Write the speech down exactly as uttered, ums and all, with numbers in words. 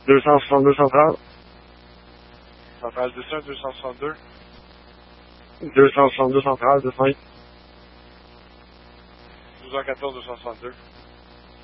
deux cent soixante-deux centrale. Centrale deux cent un, deux cent soixante-deux. deux cent soixante-deux centrale, deux cent cinq. douze cent quatorze, deux cent soixante-deux.